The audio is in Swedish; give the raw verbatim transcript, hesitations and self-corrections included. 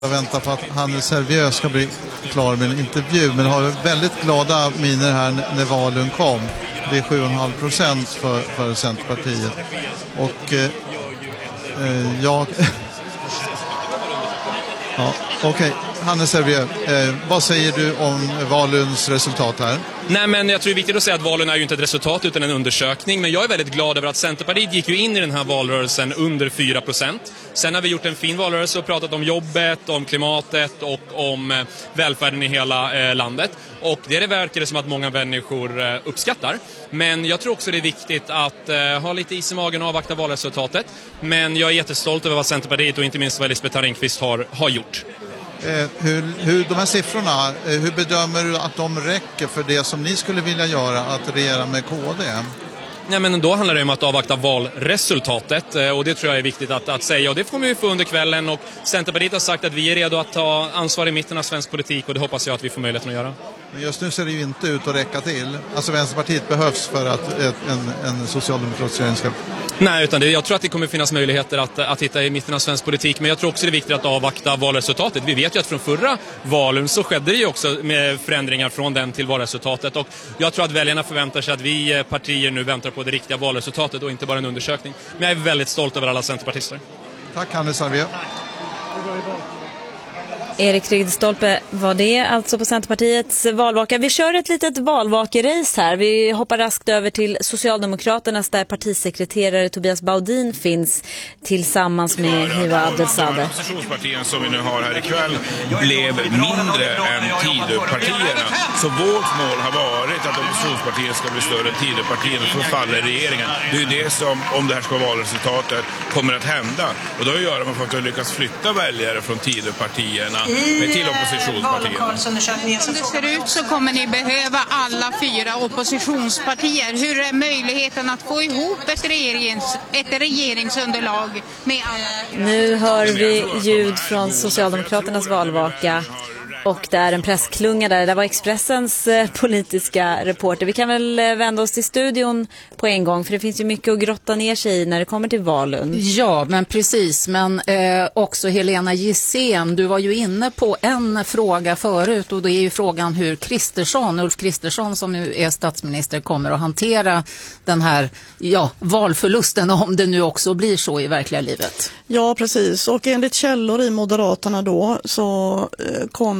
Jag väntar på att Hannes Servieux ska bli klar med en intervju, men har väldigt glada miner här när valen kom. Det är sju komma fem procent för, för Centerpartiet. Och eh, eh, jag... ja, okej. Okay. Hannes Servieux, eh, vad säger du om valens resultat här? Nej, men jag tror det är viktigt att säga att valen är ju inte ett resultat utan en undersökning. Men jag är väldigt glad över att Centerpartiet gick ju in i den här valrörelsen under fyra procent. Sen har vi gjort en fin valrörelse och pratat om jobbet, om klimatet och om eh, välfärden i hela eh, landet. Och det, det verkar det som att många människor eh, uppskattar. Men jag tror också det är viktigt att eh, ha lite is i magen och avvakta valresultatet. Men jag är jättestolt över vad Centerpartiet och inte minst vad Lisbeth Ringqvist har, har gjort. Eh, hur, hur, de här siffrorna, eh, hur bedömer du att de räcker för det som ni skulle vilja göra, att regera med K D? Nej, men då handlar det om att avvakta valresultatet eh, och det tror jag är viktigt att, att säga, och det får vi få under kvällen, och Centerpartiet har sagt att vi är redo att ta ansvar i mitten av svensk politik, och det hoppas jag att vi får möjligheten att göra. Men just nu ser det ju inte ut att räcka till. Alltså Vänsterpartiet behövs för att ett, en, en socialdemokratisk regering ska... Nej, utan det, jag tror att det kommer finnas möjligheter att, att hitta i mitten av svensk politik, men jag tror också det är viktigt att avvakta valresultatet. Vi vet ju att från förra valen så skedde det ju också med förändringar från den till valresultatet, och jag tror att väljarna förväntar sig att vi partier nu väntar på det riktiga valresultatet och inte bara en undersökning. Men jag är väldigt stolt över alla centerpartister. Tack, Hannes Servieux. Erik Ridderstolpe var det alltså på Centerpartiets valvaka. Vi kör ett litet valvakerace här. Vi hoppar raskt över till Socialdemokraternas, där partisekreterare Tobias Baudin finns tillsammans med Hiva Abdelsadeh. Oppositionspartierna som vi nu har här ikväll blev mindre än Tidöpartierna. Så vårt mål har varit att oppositionspartier ska bli större än Tidöpartierna för att falla i regeringen. Det är ju det som, om det här ska vara resultatet, kommer att hända. Och då gör man för att lyckas flytta väljare från Tidöpartierna till oppositionspartierna. Som det ser ut så kommer ni behöva alla fyra oppositionspartier. Hur är möjligheten att få ihop ett, regerings, ett regeringsunderlag med alla? Nu hör vi ljud från Socialdemokraternas valvaka. Och det är en pressklunga där. Det var Expressens eh, politiska reporter. Vi kan väl eh, vända oss till studion på en gång, för det finns ju mycket att grotta ner sig i när det kommer till valen. Ja, men precis. Men eh, också Helena Gissén, du var ju inne på en fråga förut, och det är ju frågan hur Kristersson, Ulf Kristersson som nu är statsminister, kommer att hantera den här ja, valförlusten, om det nu också blir så i verkliga livet. Ja, precis. Och enligt källor i Moderaterna då så eh, kommer